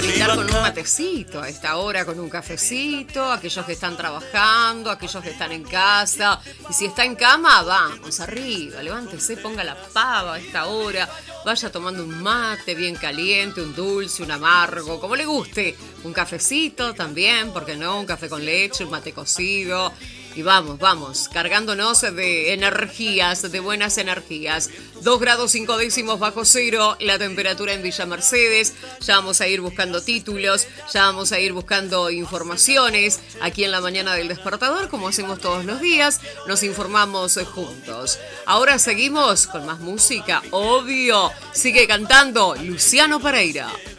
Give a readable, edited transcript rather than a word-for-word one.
brindar con un matecito a esta hora, con un cafecito, aquellos que están trabajando, aquellos que están en casa. Y si está en cama, vamos, arriba, levántese, ponga la pava a esta hora, vaya tomando un mate bien caliente, un dulce, un amargo, como le guste. Un cafecito también, ¿por qué no? Un café con leche, un mate cocido. Y vamos, cargándonos de energías, de buenas energías. 2 grados 5 décimos bajo cero, la temperatura en Villa Mercedes. Ya vamos a ir buscando títulos, ya vamos a ir buscando informaciones. Aquí en la mañana del despertador, como hacemos todos los días, nos informamos juntos. Ahora seguimos con más música, obvio. Sigue cantando Luciano Pereira.